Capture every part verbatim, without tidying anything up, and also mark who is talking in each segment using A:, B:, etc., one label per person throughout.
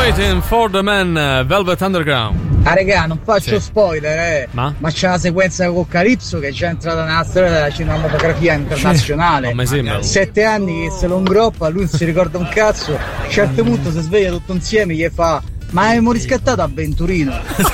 A: Waiting for the Man, Velvet Underground.
B: Ah regà, non faccio
A: Sì.
B: spoiler, eh.
A: Ma?
B: Ma c'è una sequenza con Calypso che è già entrata nella storia della cinematografia internazionale.
A: Non mi sembra.
B: Sette anni che se lo ingroppa, lui non si ricorda un cazzo. A un certo punto si sveglia tutto insieme e gli fa: ma abbiamo riscattato a Venturino.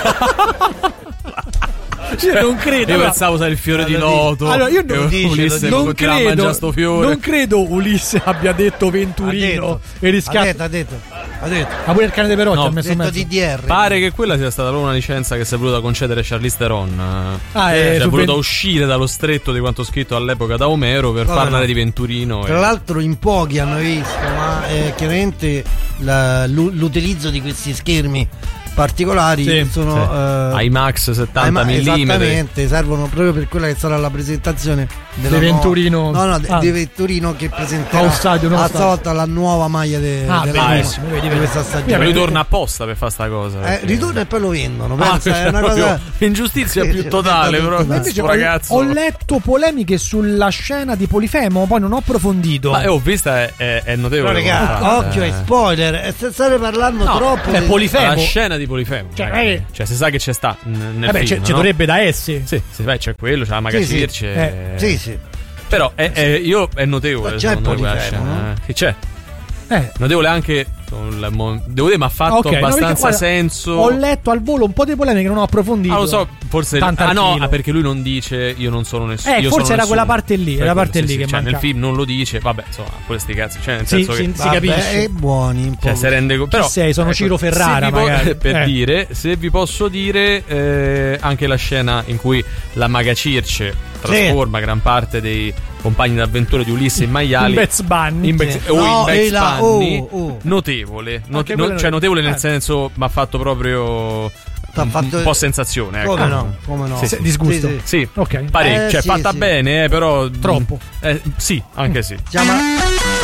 C: Cioè, non credo.
A: Io
C: allora,
A: pensavo sai il fiore di loto.
C: Allora, io non,
A: Che Ulisse
C: non
A: continuava a
C: credo,
A: mangiare sto fiore.
C: non credo Ulisse abbia detto Venturino
D: Ha detto.
C: e riscatto.
D: Ha detto, ha detto, ha detto.
C: Ma pure il cane dei Perotti
A: No,
C: ha
D: Ha
C: messo
D: detto
C: mezzo.
D: D D R.
A: Pare che quella sia stata proprio una licenza che si è voluta concedere Charlize Theron.
C: Ah,
A: Eh,
C: eh,
A: si è
C: su
A: voluta
C: Ven-
A: uscire dallo stretto di quanto scritto all'epoca da Omero per
D: Come
A: parlare
D: no?
A: di Venturino.
D: Tra
A: e-
D: l'altro in pochi hanno visto, ma eh, chiaramente la- l'u- l'utilizzo di questi schermi particolari
C: Sì,
D: sono
A: sì.
D: eh,
A: IMAX settanta
D: IMA-
A: millimetri.
D: esattamente, servono proprio per quella che sarà la presentazione della
C: Di
D: nuova-
C: Venturino.
D: no no de-
C: Ah.
D: di Venturino che presenterà
C: Nuovo stadio, nuovo
D: a
C: stadio.
D: stavolta la nuova maglia de-
C: Ah,
D: della
C: bellissimo, vedi,
D: di
C: vedi.
D: questa
A: Cioè,
D: stagione.
A: lui torna apposta per fare sta cosa.
D: Eh,
A: perché-
D: ritorna e poi lo vendono.
A: Ah,
D: Pensa,
A: cioè,
D: è una
A: proprio
D: cosa
A: ingiustizia
D: Sì,
A: più
D: sì,
A: totale,
D: sì,
A: però.
D: sì, sì.
C: Invece
A: Sto
C: ho,
A: ragazzo.
C: ho letto polemiche sulla scena di Polifemo, poi non ho approfondito.
A: Ma eh, ho vista, è, è, è notevole.
D: Però,
A: come
D: raga,
A: fatta,
D: occhio
A: eh.
D: ai spoiler, eh, se state parlando
A: No,
D: troppo
C: Beh,
D: di-
C: Polifemo.
A: La scena di Polifemo.
C: Cioè,
A: ragazzi.
C: eh.
A: Cioè, si sa che c'è sta n- nel
C: Vabbè,
A: film,
C: ci
A: no?
C: dovrebbe da essi.
A: Sì, sì, beh, c'è quello, c'è la Maga
D: Sì, sì.
A: Circe.
C: Eh,
D: Sì, sì.
A: Però è, è- io è notevole.
D: Ma c'è
A: secondo me, quella
D: Polifemo,
A: scena,
D: no?
A: eh. Che c'è?
C: Eh.
A: Notevole anche. sul mo- Devo dire, mi ha fatto
C: Ok, no, perché,
A: abbastanza
C: guarda,
A: senso.
C: Ho letto al volo un po' di polemiche che non ho approfondito.
A: Ah, lo so, forse.
C: Tanta
A: Ah, no,
C: archino.
A: ah, perché lui non dice io non sono nessuno.
C: Eh,
A: io
C: forse
A: sono
C: era quella
A: nessuno.
C: parte lì,
A: Per
C: era la
A: quello,
C: parte
A: sì,
C: lì
A: sì,
C: che
A: cioè,
C: manca.
A: nel film non lo dice. Vabbè, insomma, questi cazzi. Cioè, nel
C: Sì,
A: senso
C: sì,
A: che.
C: si
D: Vabbè,
C: capisce.
D: è buoni un po'.
A: Cioè, si rende co- però,
C: sei? Sono Ciro Ferrara,
A: se vi po-
C: magari.
A: per
C: Eh.
A: dire, se vi posso dire eh, anche la scena in cui la Maga Circe trasforma gran parte dei compagni d'avventura di Ulisse in maiali
C: In Bugs Bunny.
A: in Bugs-
D: Sì.
A: o
D: No,
A: in
D: e
A: Bugs
D: la-
A: Bunny.
D: oh, oh.
A: Notevole, not-
C: Anche
A: no-
C: quello-
A: cioè notevole nel
C: eh.
A: senso mi ha fatto proprio
D: T'ha
A: un,
D: fatto-
A: un po' sensazione, ecco.
D: Come no? Come no?
A: Sì, sì.
C: Disgusto.
D: Sì, sì.
A: Sì,
C: Ok.
A: parecchio,
D: Eh,
A: cioè
D: sì,
A: fatta
D: sì.
A: bene, eh, però
C: Troppo.
A: eh, sì, anche sì.
D: Chiama-